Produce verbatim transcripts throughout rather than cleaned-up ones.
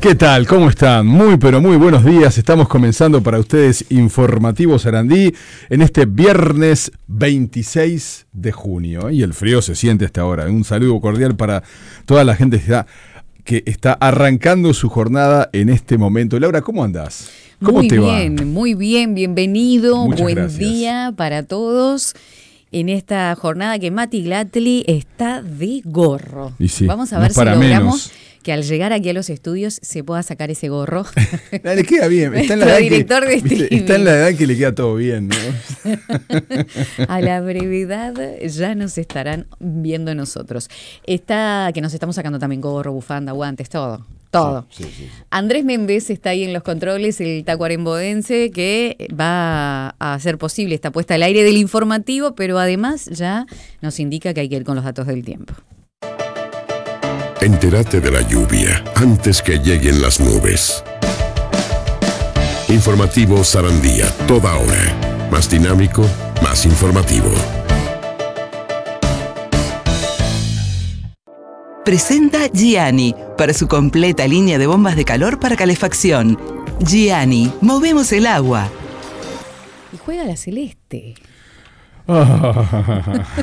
¿Qué tal? ¿Cómo están? Muy pero muy buenos días. Estamos comenzando para ustedes Informativo Sarandí en este viernes veintiséis de junio. Y el frío se siente hasta ahora. Un saludo cordial para toda la gente que está, que está arrancando su jornada en este momento. Laura, ¿cómo andás? ¿Cómo muy te bien, va? Muy bien, bienvenido. Muchas Buen gracias. día para todos. En esta jornada que Mati Glatli está de gorro. Y sí, Vamos a no ver es si para logramos menos. que al llegar aquí a los estudios se pueda sacar ese gorro. Le queda bien. Está en la Nuestro edad director que, de ¿viste? streaming. Está en la edad que le queda todo bien, ¿no? A la brevedad ya nos estarán viendo nosotros. Está que nos estamos sacando también gorro, bufanda, guantes, todo. Todo. Sí, sí, sí. Andrés Méndez está ahí en los controles, el tacuarembodense, que va a hacer posible esta puesta al aire del informativo, pero además ya nos indica que hay que ir con los datos del tiempo. Entérate de la lluvia antes que lleguen las nubes. Informativo Sarandía, toda hora. Más dinámico, más informativo. Presenta Gianni para su completa línea de bombas de calor para calefacción. Gianni, movemos el agua. Y juega la Celeste. Ah.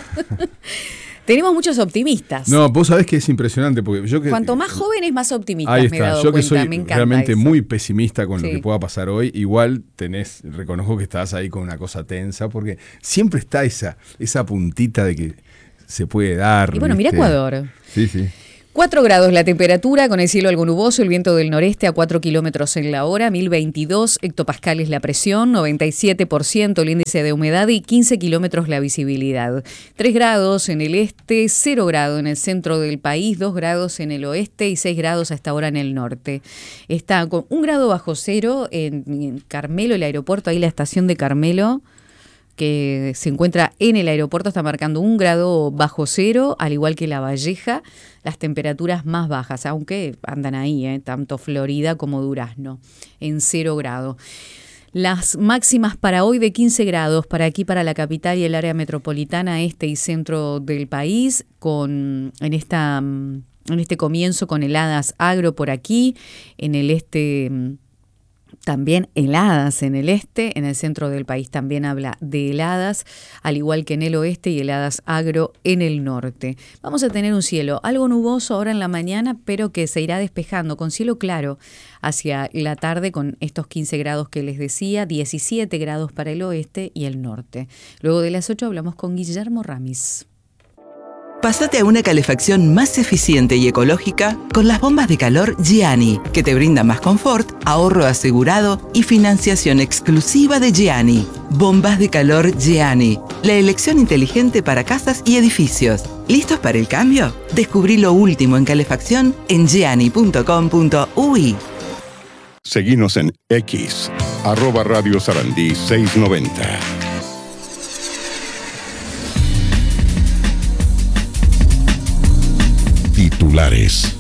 Tenemos muchos optimistas. No, vos sabés que es impresionante porque yo que Cuanto más jóvenes, más optimistas. ahí Me he está, dado yo que cuenta, soy me encanta realmente eso. muy pesimista con Sí. lo que pueda pasar hoy, igual tenés, reconozco que estás ahí con una cosa tensa porque siempre está esa, esa puntita de que se puede dar. Y bueno, mira ¿viste? Ecuador. Sí, sí. cuatro grados la temperatura, con el cielo algo nuboso, el viento del noreste a cuatro kilómetros en la hora, mil veintidós hectopascales la presión, noventa y siete por ciento el índice de humedad y quince kilómetros la visibilidad. tres grados en el este, cero grado en el centro del país, dos grados en el oeste y seis grados hasta ahora en el norte. Está con un grado bajo cero en, en Carmelo, el aeropuerto, ahí la estación de Carmelo, que se encuentra en el aeropuerto, está marcando un grado bajo cero, al igual que La Valleja, las temperaturas más bajas, aunque andan ahí, ¿eh? Tanto Florida como Durazno, en cero grado. Las máximas para hoy de quince grados, para aquí, para la capital y el área metropolitana, este y centro del país, con en esta en este comienzo con heladas agro por aquí, en el este también heladas en el este, en el centro del país también habla de heladas, al igual que en el oeste y heladas agro en el norte. Vamos a tener un cielo algo nuboso ahora en la mañana, pero que se irá despejando con cielo claro hacia la tarde con estos quince grados que les decía, diecisiete grados para el oeste y el norte. Luego de las ocho hablamos con Guillermo Ramis. Pásate a una calefacción más eficiente y ecológica con las bombas de calor Gianni, que te brinda más confort, ahorro asegurado y financiación exclusiva de Gianni. Bombas de calor Gianni, la elección inteligente para casas y edificios. ¿Listos para el cambio? Descubrí lo último en calefacción en gianni punto com punto uy. Seguinos en X, arroba Radio Sarandí seiscientos noventa. Titulares.